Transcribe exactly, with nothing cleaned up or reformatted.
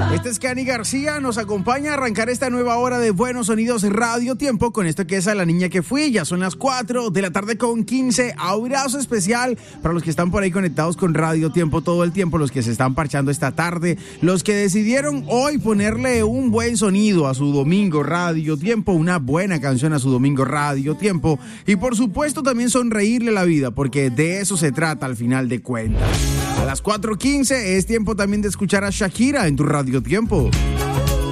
Este es Cani García, nos acompaña a arrancar esta nueva hora de Buenos Sonidos Radio Tiempo con esto que es A la Niña que Fui. Ya son las cuatro de la tarde con quince. Abrazo especial para los que están por ahí conectados con Radio Tiempo todo el tiempo, los que se están parchando esta tarde, los que decidieron hoy ponerle un buen sonido a su domingo Radio Tiempo, una buena canción a su domingo Radio Tiempo y por supuesto también sonreírle la vida, porque de eso se trata al final de cuentas. A las cuatro quince es tiempo también de escuchar a Shakira en tu Radio Tiempo.